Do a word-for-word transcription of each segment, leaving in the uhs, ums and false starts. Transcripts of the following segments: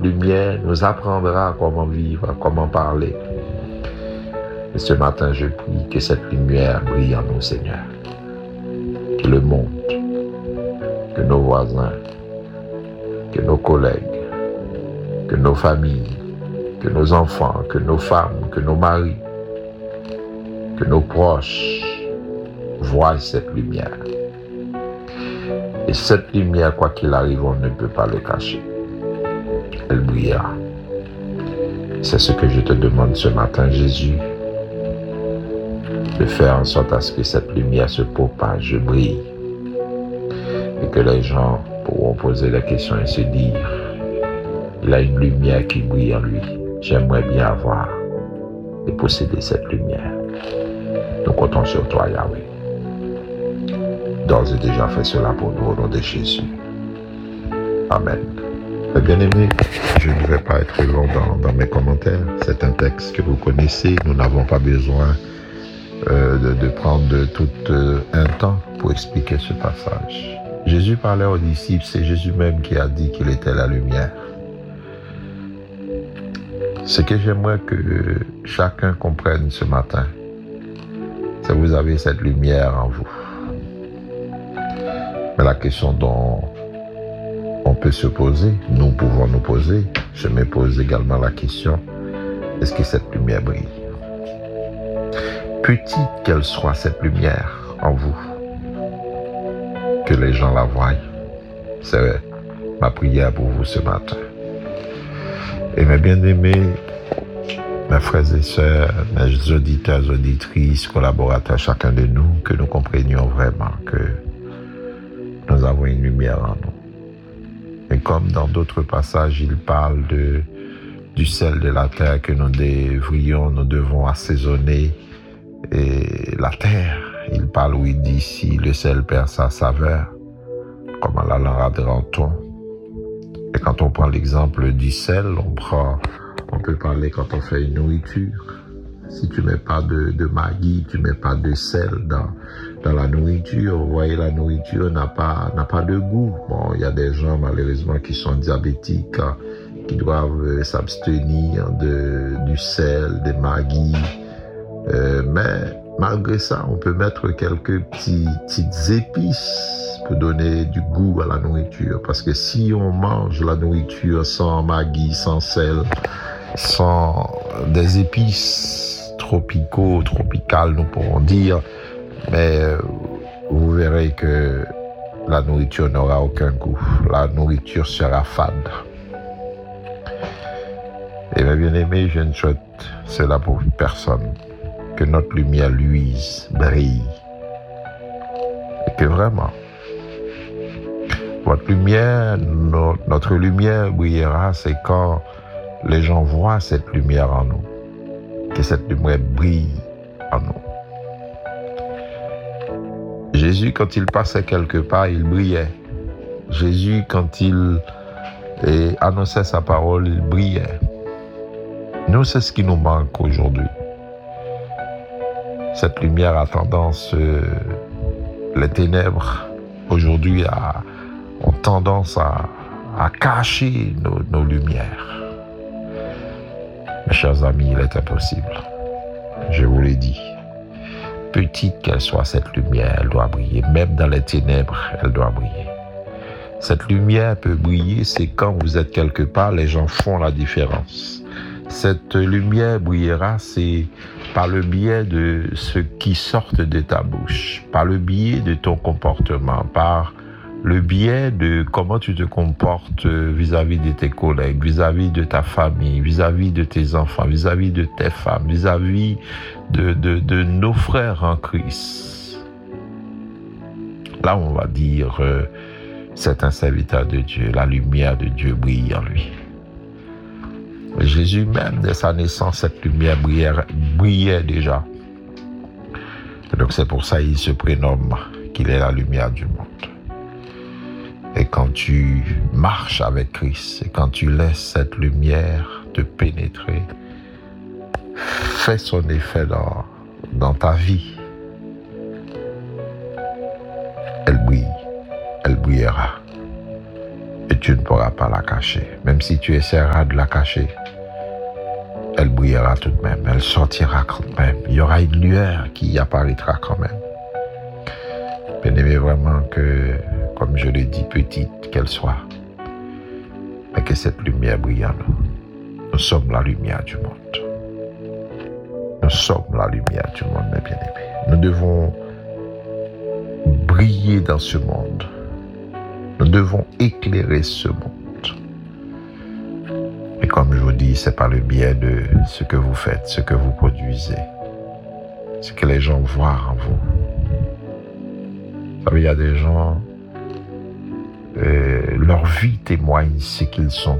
lumière nous apprendra comment vivre, comment parler. Et ce matin, je prie que cette lumière brille en nous, Seigneur. Que le monde, que nos voisins, que nos collègues, que nos familles, que nos enfants, que nos femmes, que nos maris, que nos proches voient cette lumière. Et cette lumière, quoi qu'il arrive, on ne peut pas le cacher. Elle brillera. C'est ce que je te demande ce matin, Jésus, de faire en sorte à ce que cette lumière se propage, brille, et que les gens pourront poser la question et se dire, il a une lumière qui brille en lui. J'aimerais bien avoir et posséder cette lumière. Nous comptons sur toi, Yahweh. D'ores et déjà fait cela pour nous au nom de Jésus. Amen. Bien-aimés, je ne vais pas être long dans, dans mes commentaires. C'est un texte que vous connaissez. Nous n'avons pas besoin euh, de, de prendre tout euh, un temps pour expliquer ce passage. Jésus parlait aux disciples. C'est Jésus même qui a dit qu'il était la lumière. Ce que j'aimerais que chacun comprenne ce matin, c'est que vous avez cette lumière en vous. Mais la question dont on peut se poser, nous pouvons nous poser, je me pose également la question, est-ce que cette lumière brille? Petite qu'elle soit cette lumière en vous, que les gens la voient, c'est ma prière pour vous ce matin. Et mes bien-aimés, mes frères et sœurs, mes auditeurs, auditrices, collaborateurs, chacun de nous, que nous comprenions vraiment que nous avons une lumière en nous. Et comme dans d'autres passages, il parle de, du sel de la terre que nous devrions, nous devons assaisonner et la terre. Il parle où il dit si le sel perd sa saveur, comment la rendra-t-on? Et quand on prend l'exemple du sel, on prend, on peut parler quand on fait une nourriture. Si tu mets pas de, de Maggi, tu mets pas de sel dans, dans la nourriture, vous voyez, la nourriture n'a pas, n'a pas de goût. Bon, il y a des gens, malheureusement, qui sont diabétiques, hein, qui doivent s'abstenir de, du sel, des Maggi. Euh, mais, malgré ça, on peut mettre quelques petits, petites épices pour donner du goût à la nourriture. Parce que si on mange la nourriture sans Maggi, sans sel, sans des épices tropicaux, tropicales, nous pourrons dire, mais vous verrez que la nourriture n'aura aucun goût. La nourriture sera fade. Et mes bien-aimés, je ne souhaite cela pour personne. Que notre lumière luise, brille. Et que vraiment, votre lumière, no, notre lumière brillera, c'est quand les gens voient cette lumière en nous. Que cette lumière brille en nous. Jésus, quand il passait quelque part, il brillait. Jésus, quand il eh, annonçait sa parole, il brillait. Nous, c'est ce qui nous manque aujourd'hui. Cette lumière a tendance, euh, les ténèbres aujourd'hui a, ont tendance à, à cacher nos, nos lumières. Mes chers amis, il est impossible. Je vous l'ai dit. Petite qu'elle soit, cette lumière, elle doit briller. Même dans les ténèbres, elle doit briller. Cette lumière peut briller, c'est quand vous êtes quelque part, les gens font la différence. Cette lumière brillera, c'est par le biais de ce qui sort de ta bouche, par le biais de ton comportement, par le biais de comment tu te comportes vis-à-vis de tes collègues, vis-à-vis de ta famille, vis-à-vis de tes enfants, vis-à-vis de tes femmes, vis-à-vis de, de, de nos frères en Christ. Là, on va dire, euh, c'est un serviteur de Dieu, la lumière de Dieu brille en lui. Jésus même, dès sa naissance, cette lumière brillait, brillait déjà. Et donc c'est pour ça qu'il se prénomme qu'il est la lumière du monde. Et quand tu marches avec Christ, et quand tu laisses cette lumière te pénétrer, fait son effet dans, dans ta vie, elle brille, elle brillera. et tu ne pourras pas la cacher. Même si tu essaieras de la cacher, elle brillera tout de même, elle sortira quand même. Il y aura une lueur qui apparaîtra quand même. Bien-aimé, vraiment que, comme je l'ai dit, petite qu'elle soit, mais que cette lumière brille en nous. Nous sommes la lumière du monde. Nous sommes la lumière du monde, mes bien-aimés. Nous devons briller dans ce monde. Nous devons éclairer ce monde. Et comme je vous dis, ce n'est pas le biais de ce que vous faites, ce que vous produisez. Ce que les gens voient en vous. Vous savez, il y a des gens, euh, leur vie témoigne ce qu'ils sont.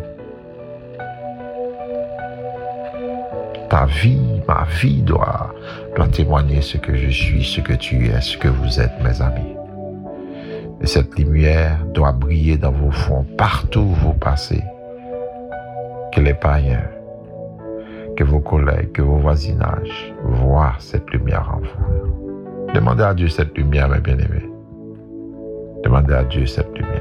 Ta vie, ma vie doit, doit témoigner ce que je suis, ce que tu es, ce que vous êtes, mes amis. Et cette lumière doit briller dans vos fonds, partout où vous passez. Que les païens, que vos collègues, que vos voisinages voient cette lumière en vous. Demandez à Dieu cette lumière, mes bien-aimés. Demandez à Dieu cette lumière.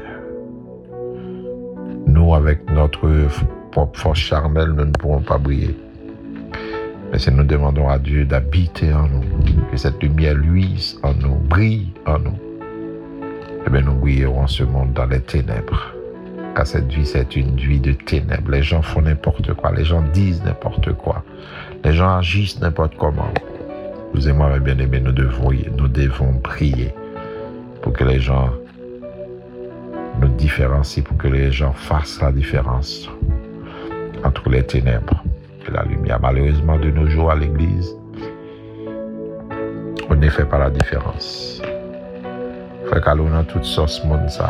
Nous, avec notre propre force charnelle, nous ne pourrons pas briller. Mais si nous demandons à Dieu d'habiter en nous, que cette lumière luise en nous, brille en nous, eh bien nous brillerons ce monde dans les ténèbres. Car cette vie, c'est une vie de ténèbres. Les gens font n'importe quoi, les gens disent n'importe quoi, les gens agissent n'importe comment. Vous et moi, mes bien-aimés, nous devons, nous devons prier pour que les gens nous différencient, pour que les gens fassent la différence entre les ténèbres et la lumière. Malheureusement, de nos jours à l'église, on ne fait pas la différence. Fait qu'à l'on a toutes sortes de monde ça.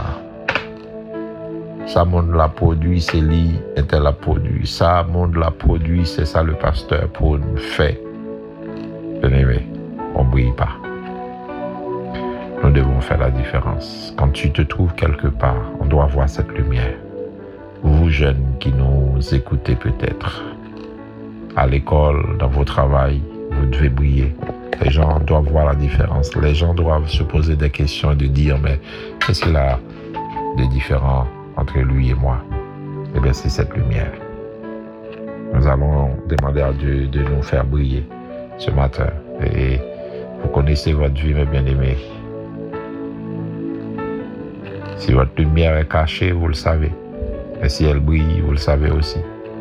Ça monde la produit, c'est lui, et elle la produit. Ça monde la produit, c'est ça le pasteur pour nous faire. Bien-aimé, on ne brille pas. Nous devons faire la différence. Quand tu te trouves quelque part, on doit voir cette lumière. Vous jeunes qui nous écoutez peut-être, à l'école, dans vos travails, vous devez briller. Les gens doivent voir la différence. Les gens doivent se poser des questions et de dire, mais qu'est-ce qu'il a de différent entre lui et moi? Eh bien, c'est cette lumière. Nous allons demander à Dieu de nous faire briller ce matin. Et vous connaissez votre vie, mes bien-aimés. Si votre lumière est cachée, vous le savez. Et si elle brille, vous le savez aussi.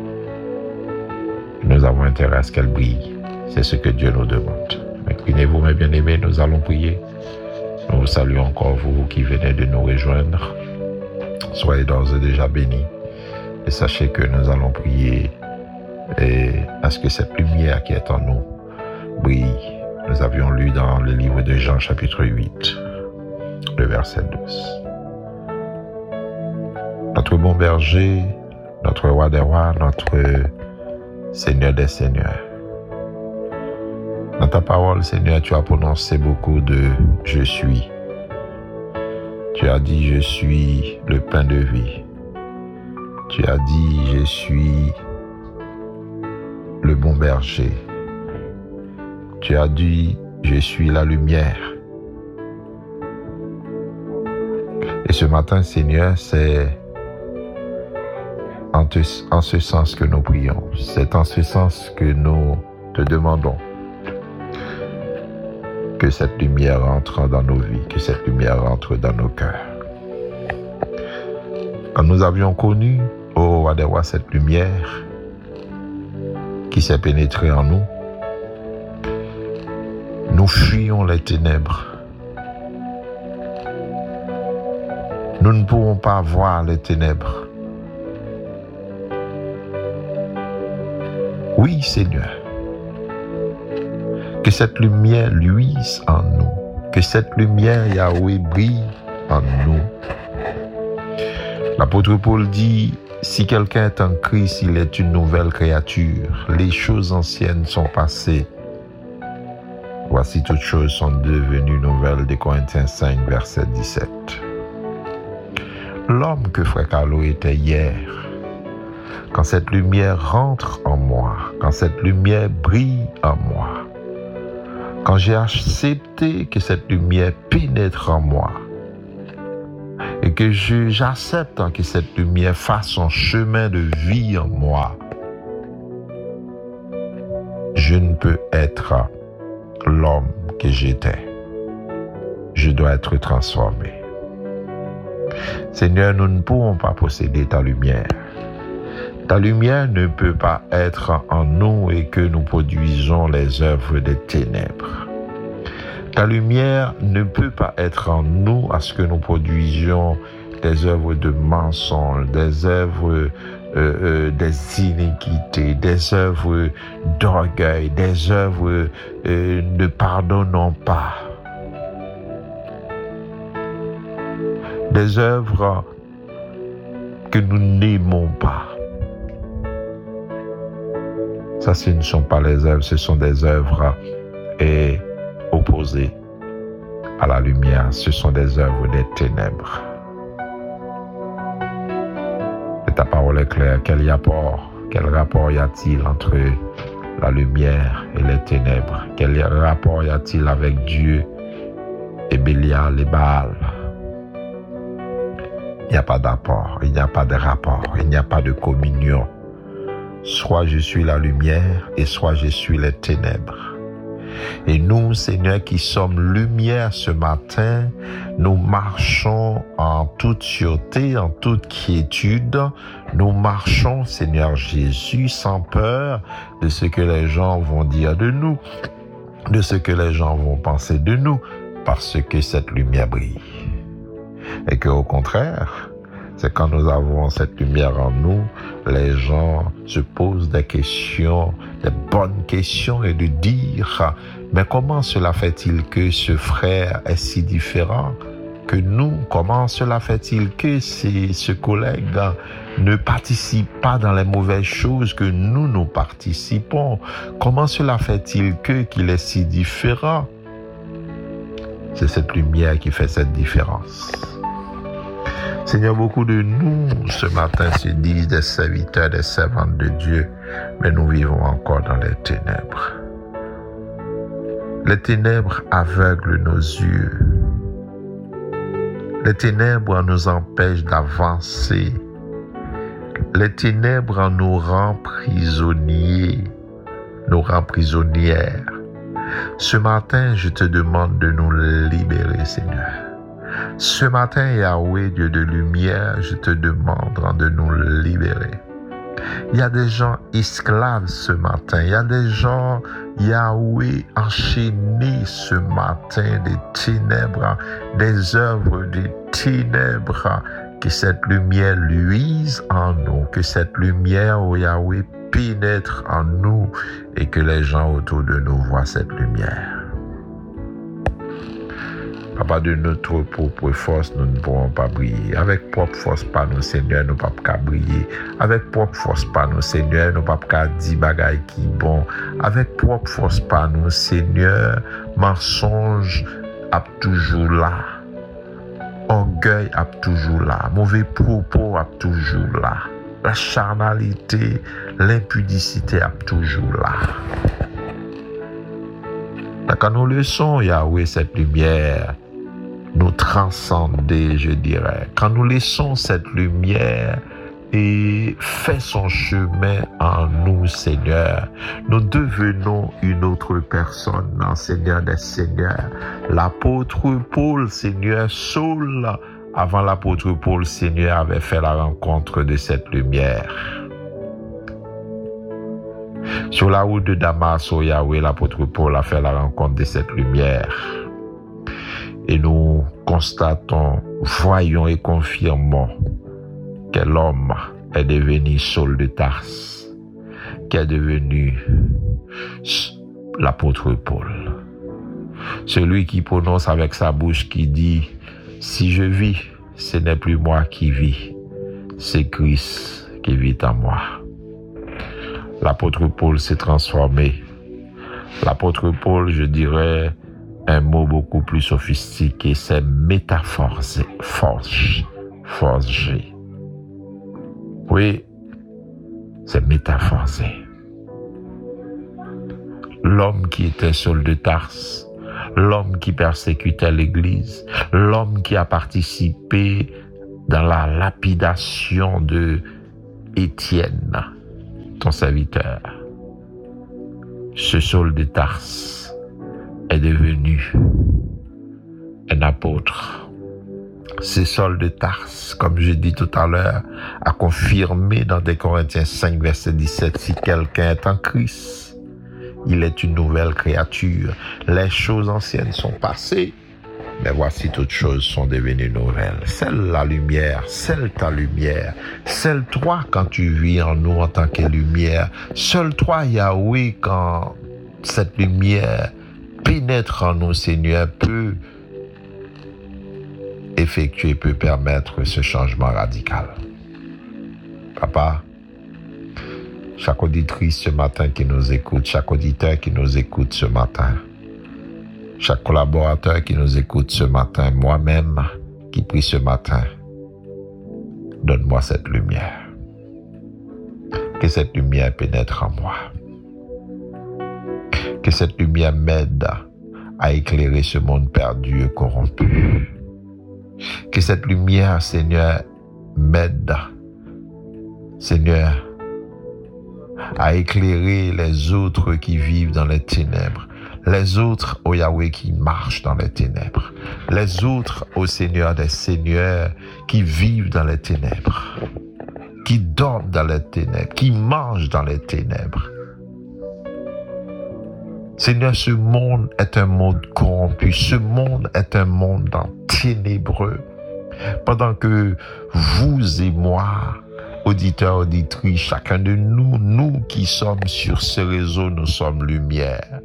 Nous avons intérêt à ce qu'elle brille. C'est ce que Dieu nous demande. Inclinez-vous, mes bien-aimés, nous allons prier. Nous vous saluons encore, vous qui venez de nous rejoindre. Soyez d'ores et déjà bénis. Et sachez que nous allons prier et à ce que cette lumière qui est en nous brille. Nous avions lu dans le livre de Jean, chapitre huit, le verset douze. Notre bon berger, notre roi des rois, notre Seigneur des seigneurs. Dans ta parole, Seigneur, tu as prononcé beaucoup de « je suis ». Tu as dit « je suis le pain de vie ». Tu as dit « je suis le bon berger ». Tu as dit « je suis la lumière ». Et ce matin, Seigneur, c'est en, te, en ce sens que nous prions. C'est en ce sens que nous te demandons que cette lumière entre dans nos vies, que cette lumière entre dans nos cœurs. Quand nous avions connu, ô roi des rois, cette lumière qui s'est pénétrée en nous, nous fuyions les ténèbres. Nous ne pourrons pas voir les ténèbres. Oui, Seigneur. Que cette lumière luise en nous. Que cette lumière, Yahweh, brille en nous. L'apôtre Paul dit, si quelqu'un est en Christ, il est une nouvelle créature. Les choses anciennes sont passées. Voici toutes choses sont devenues nouvelles. De Corinthiens cinq, verset dix-sept. L'homme que Frère Carlo était hier, quand cette lumière rentre en moi, quand cette lumière brille en moi, quand j'ai accepté que cette lumière pénètre en moi et que je, j'accepte que cette lumière fasse son chemin de vie en moi. Je ne peux être l'homme que j'étais. Je dois être transformé. Seigneur, nous ne pouvons pas posséder ta lumière. Ta lumière ne peut pas être en nous et que nous produisons les œuvres des ténèbres. Ta lumière ne peut pas être en nous à ce que nous produisions des œuvres de mensonges, des œuvres euh, euh, des iniquités, des œuvres d'orgueil, des œuvres euh, ne pardonnons pas. Des œuvres que nous n'aimons pas. Ça, ce ne sont pas les œuvres, ce sont des œuvres et opposées à la lumière. Ce sont des œuvres des ténèbres. Et ta parole est claire. Quel rapport, quel rapport y a-t-il entre la lumière et les ténèbres? Quel rapport y a-t-il avec Dieu et Bélial et Baal? Il n'y a pas d'apport, il n'y a pas de rapport, il n'y a pas de communion. Soit je suis la lumière et soit je suis les ténèbres. Et nous, Seigneur, qui sommes lumière ce matin, nous marchons en toute sûreté, en toute quiétude. Nous marchons, Seigneur Jésus, sans peur de ce que les gens vont dire de nous, de ce que les gens vont penser de nous, parce que cette lumière brille. Et que au contraire, c'est quand nous avons cette lumière en nous, les gens se posent des questions, des bonnes questions et de dire, mais comment cela fait-il que ce frère est si différent que nous? Comment cela fait-il que ces, ce collègue ne participe pas dans les mauvaises choses que nous, nous participons? Comment cela fait-il que qu'il est si différent? C'est cette lumière qui fait cette différence. Seigneur, beaucoup de nous, ce matin, se disent des serviteurs, des servantes de Dieu, mais nous vivons encore dans les ténèbres. Les ténèbres aveuglent nos yeux. Les ténèbres nous empêchent d'avancer. Les ténèbres nous rendent prisonniers, nous rendent prisonnières. Ce matin, je te demande de nous libérer, Seigneur. Ce matin, Yahweh, Dieu de lumière, je te demande de nous libérer. Il y a des gens esclaves ce matin. Il y a des gens, Yahweh, enchaînés ce matin des ténèbres, des œuvres des ténèbres. Que cette lumière luise en nous, que cette lumière, oh Yahweh, pénètre en nous et que les gens autour de nous voient cette lumière. Papa, de notre propre force, nous ne pourrons pas briller. Avec propre force, pas nous, Seigneur, nous ne pouvons pas briller. Avec propre force, pas nous, Seigneur, nous ne pouvons pas dire bagaille qui bon. Avec propre force, pas nous, Seigneur, mensonge a toujours là. Orgueil a toujours là. Mauvais propos a toujours là. La charnalité, l'impudicité a toujours là. Quand nous laissons, Yahweh, cette lumière nous transcender, je dirais. Quand nous laissons cette lumière et fait son chemin en nous, Seigneur, nous devenons une autre personne, Seigneur des Seigneurs. L'apôtre Paul, Seigneur, Saul, avant l'apôtre Paul, Seigneur, avait fait la rencontre de cette lumière. Sur la route de Damas, au Yahweh, l'apôtre Paul a fait la rencontre de cette lumière. Et nous constatons, voyons et confirmons que l'homme est devenu Saul de Tarse, qui est devenu l'apôtre Paul. Celui qui prononce avec sa bouche, qui dit, si je vis, ce n'est plus moi qui vis, c'est Christ qui vit en moi. L'apôtre Paul s'est transformé. L'apôtre Paul, je dirais, un mot beaucoup plus sophistiqué, c'est métaphoré, forge, forgé. Oui, c'est métaphoré. L'homme qui était Saul de Tarse, l'homme qui persécutait l'Église, l'homme qui a participé dans la lapidation de Étienne, ton serviteur, ce Saul de Tarse est devenu un apôtre. Ce Saul de Tarse, comme je dis tout à l'heure, a confirmé dans deux Corinthiens cinq, verset dix-sept, si quelqu'un est en Christ, il est une nouvelle créature. Les choses anciennes sont passées, mais voici toutes choses sont devenues nouvelles. Celle la lumière, celle ta lumière, seul toi quand tu vis en nous en tant que lumière, seul toi Yahweh quand cette lumière pénètre en nous, Seigneur, peut effectuer, peut permettre ce changement radical. Papa, chaque auditrice ce matin qui nous écoute, chaque auditeur qui nous écoute ce matin, chaque collaborateur qui nous écoute ce matin, moi-même qui prie ce matin, donne-moi cette lumière. Que cette lumière pénètre en moi. Que cette lumière m'aide à éclairer ce monde perdu et corrompu. Que cette lumière, Seigneur, m'aide, Seigneur, à éclairer les autres qui vivent dans les ténèbres. Les autres, ô Yahweh, qui marchent dans les ténèbres. Les autres, ô Seigneur des Seigneurs, qui vivent dans les ténèbres. Qui dorment dans les ténèbres. Qui mangent dans les ténèbres. Seigneur, ce monde est un monde corrompu. Ce monde est un monde ténébreux. Pendant que vous et moi, auditeurs, auditrices, chacun de nous, nous qui sommes sur ce réseau, nous sommes lumière.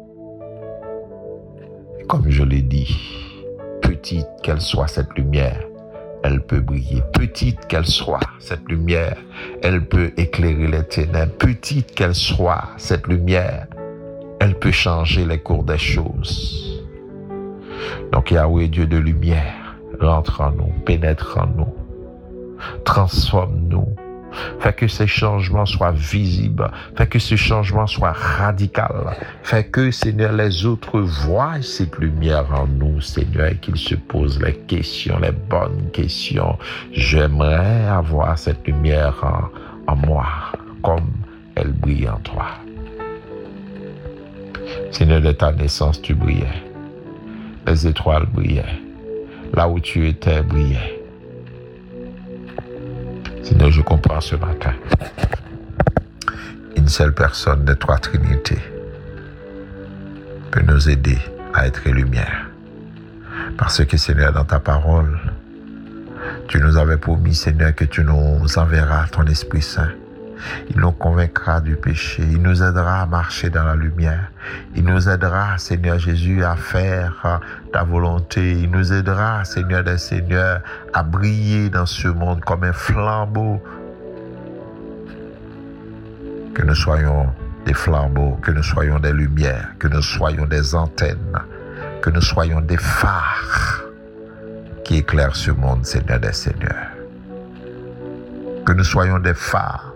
Comme je l'ai dit, petite qu'elle soit cette lumière, elle peut briller. Petite qu'elle soit cette lumière, elle peut éclairer les ténèbres. Petite qu'elle soit cette lumière, elle peut changer les cours des choses. Donc Yahweh, Dieu de lumière, rentre en nous, pénètre en nous, transforme-nous, fais que ces changements soient visibles, fais que ce changement soit radical, fais que, Seigneur, les autres voient cette lumière en nous, Seigneur, et qu'ils se posent les questions, les bonnes questions. J'aimerais avoir cette lumière en, en moi, comme elle brille en toi. Seigneur, de ta naissance, tu brillais. Les étoiles brillaient. Là où tu étais, brillait. Seigneur, je comprends ce matin. Une seule personne des trois trinités peut nous aider à être lumière. Parce que, Seigneur, dans ta parole, tu nous avais promis, Seigneur, que tu nous enverras ton Esprit Saint. Il nous convaincra du péché. Il nous aidera à marcher dans la lumière. Il nous aidera, Seigneur Jésus, à faire ta volonté. Il nous aidera, Seigneur des Seigneurs, à briller dans ce monde comme un flambeau. Que nous soyons des flambeaux, que nous soyons des lumières, que nous soyons des antennes, que nous soyons des phares qui éclairent ce monde, Seigneur des Seigneurs. Que nous soyons des phares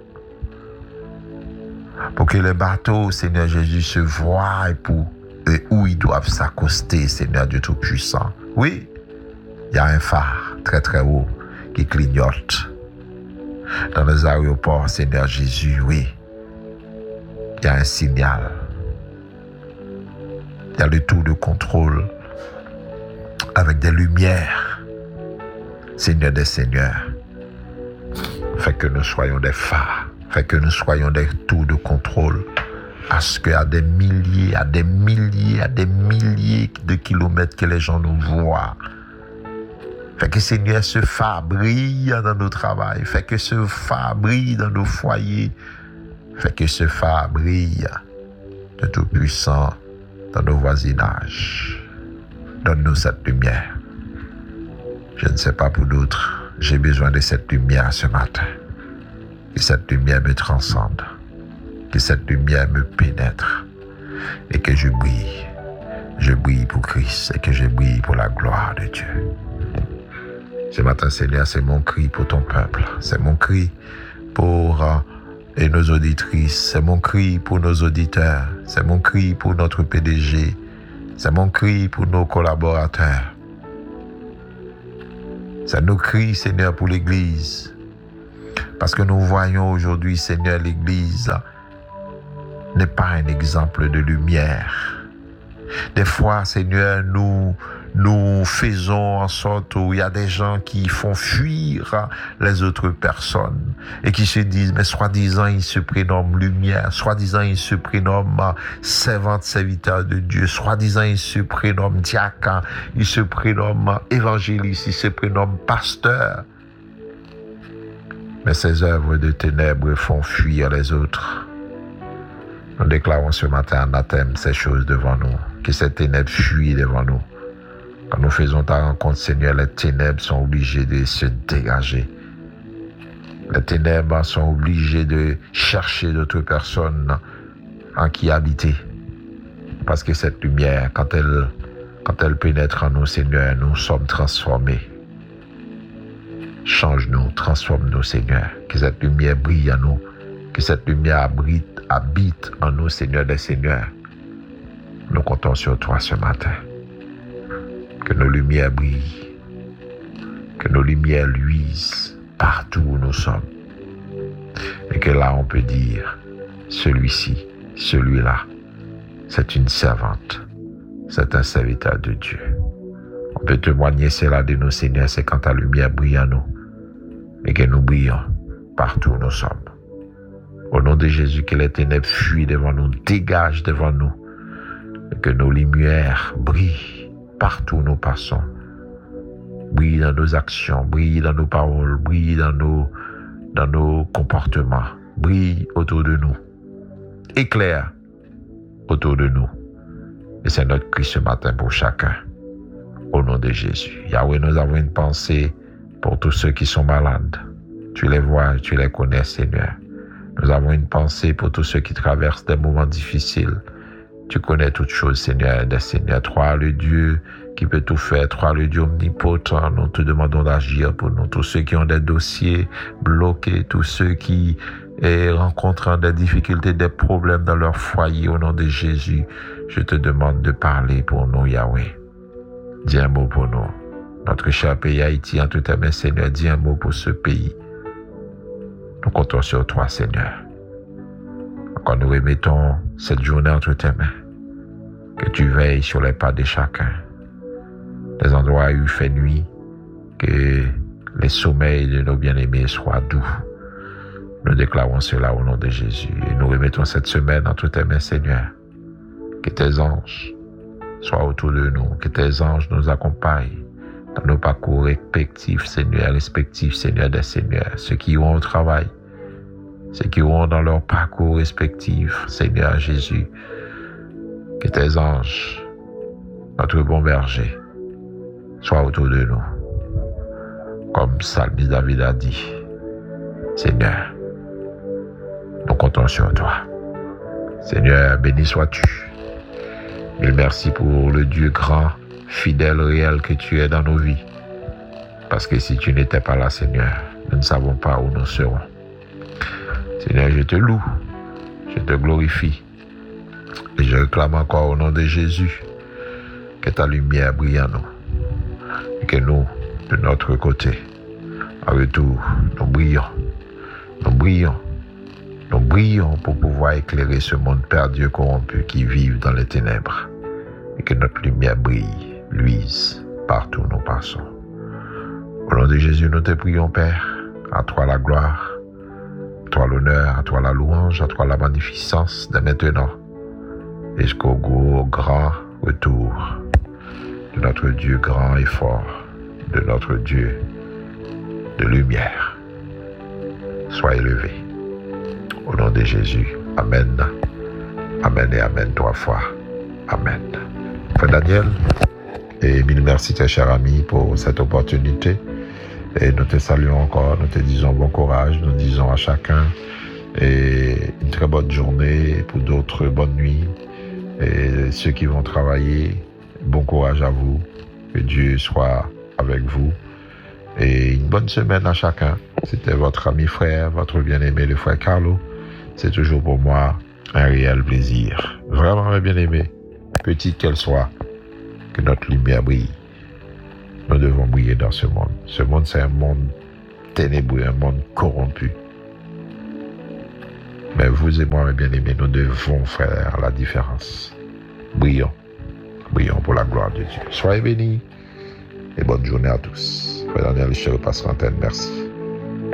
pour que les bateaux, Seigneur Jésus, se voient et pour et où ils doivent s'accoster, Seigneur Dieu Tout-Puissant. Oui, il y a un phare très très haut qui clignote. Dans les aéroports, Seigneur Jésus, oui, il y a un signal. Il y a le tour de contrôle avec des lumières, Seigneur des Seigneurs. Fait que nous soyons des phares. Fait que nous soyons des tours de contrôle à ce qu'à des milliers, à des milliers, à des milliers de kilomètres que les gens nous voient. Fait que Seigneur, ce phare brille dans nos travails. Fait que ce phare brille dans nos foyers. Fait que ce phare brille de Tout-Puissant dans nos voisinages. Donne-nous cette lumière. Je ne sais pas pour d'autres, j'ai besoin de cette lumière ce matin. Que cette lumière me transcende, que cette lumière me pénètre et que je brille. Je brille pour Christ et que je brille pour la gloire de Dieu. Ce matin, Seigneur, c'est mon cri pour ton peuple. C'est mon cri pour euh, et nos auditrices. C'est mon cri pour nos auditeurs. C'est mon cri pour notre P D G. C'est mon cri pour nos collaborateurs. C'est nos cris, Seigneur, pour l'Église. Parce que nous voyons aujourd'hui, Seigneur, l'Église n'est pas un exemple de lumière. Des fois, Seigneur, nous, nous faisons en sorte où il y a des gens qui font fuir les autres personnes et qui se disent, mais soi-disant, ils se prénomment lumière, soi-disant, ils se prénomment servante, serviteur de Dieu, soi-disant, ils se prénomment diacre, ils se prénomment évangéliste, ils se prénomment pasteur. Mais ces œuvres de ténèbres font fuir les autres. Nous déclarons ce matin anathème ces choses devant nous, que ces ténèbres fuient devant nous. Quand nous faisons ta rencontre, Seigneur, les ténèbres sont obligées de se dégager. Les ténèbres sont obligées de chercher d'autres personnes en qui habiter. Parce que cette lumière, quand elle, quand elle pénètre en nous, Seigneur, nous sommes transformés. Change-nous, transforme-nous, Seigneur. Que cette lumière brille en nous. Que cette lumière habite, habite en nous, Seigneur des Seigneurs. Nous comptons sur toi ce matin. Que nos lumières brillent. Que nos lumières luisent partout où nous sommes. Et que là, on peut dire, celui-ci, celui-là, c'est une servante. C'est un serviteur de Dieu. On peut témoigner cela de nos Seigneurs, c'est quand ta lumière brille en nous et que nous brillons partout où nous sommes. Au nom de Jésus, que les ténèbres fuient devant nous, dégagent devant nous et que nos lumières brillent partout où nous passons. Brillent dans nos actions, brillent dans nos paroles, brillent dans nos, dans nos comportements, brillent autour de nous, éclairent autour de nous. Et c'est notre cri ce matin pour chacun. Au nom de Jésus. Yahweh, nous avons une pensée pour tous ceux qui sont malades. Tu les vois, tu les connais, Seigneur. Nous avons une pensée pour tous ceux qui traversent des moments difficiles. Tu connais toutes choses, Seigneur, des Seigneurs. Toi, le Dieu qui peut tout faire. Toi, le Dieu omnipotent. Nous te demandons d'agir pour nous. Tous ceux qui ont des dossiers bloqués, tous ceux qui eh, rencontrent des difficultés, des problèmes dans leur foyer, au nom de Jésus, je te demande de parler pour nous, Yahweh. Dis un mot pour nous. Notre cher pays Haïti, en tout tes Seigneur, dis un mot pour ce pays. Nous comptons sur toi, Seigneur. Quand nous remettons cette journée entre tes mains, que tu veilles sur les pas de chacun. Les endroits où il fait nuit, que les sommeils de nos bien-aimés soient doux. Nous déclarons cela au nom de Jésus. Et nous remettons cette semaine entre tes mains, Seigneur. Que tes anges sois autour de nous, que tes anges nous accompagnent dans nos parcours respectifs, Seigneur, respectifs, Seigneur des Seigneurs, ceux qui iront au travail, ceux qui iront dans leur parcours respectif, Seigneur Jésus, que tes anges, notre bon berger, soient autour de nous, comme Psalmiste David a dit, Seigneur, nous comptons sur toi. Seigneur, béni sois-tu. Mille merci pour le Dieu grand, fidèle, réel que tu es dans nos vies. Parce que si tu n'étais pas là, Seigneur, nous ne savons pas où nous serons. Seigneur, je te loue, je te glorifie. Et je réclame encore au nom de Jésus que ta lumière brille en nous. Et que nous, de notre côté, en retour, nous brillons. Nous brillons. Nous brillons pour pouvoir éclairer ce monde perdu et corrompu qui vit dans les ténèbres. Et que notre lumière brille, luise, partout où nous passons. Au nom de Jésus, nous te prions, Père. À toi la gloire, à toi l'honneur, à toi la louange, à toi la magnificence dès maintenant. Et jusqu'au grand retour de notre Dieu grand et fort, de notre Dieu de lumière. Sois élevé. Au nom de Jésus. Amen. Amen et Amen trois fois. Amen. Frère Daniel, et mille merci très cher ami pour cette opportunité. Et nous te saluons encore, nous te disons bon courage, nous disons à chacun et une très bonne journée, pour d'autres bonne nuit. Et ceux qui vont travailler, bon courage à vous, que Dieu soit avec vous. Et une bonne semaine à chacun. C'était votre ami frère, votre bien-aimé, le frère Carlo. C'est toujours pour moi un réel plaisir. Vraiment, mes bien-aimés, petite qu'elle soit, que notre lumière brille. Nous devons briller dans ce monde. Ce monde, c'est un monde ténébreux, un monde corrompu. Mais vous et moi, mes bien-aimés, nous devons faire la différence. Brillons. Brillons pour la gloire de Dieu. Soyez bénis et bonne journée à tous. Frère Daniel, je te repasse l'antenne. Merci.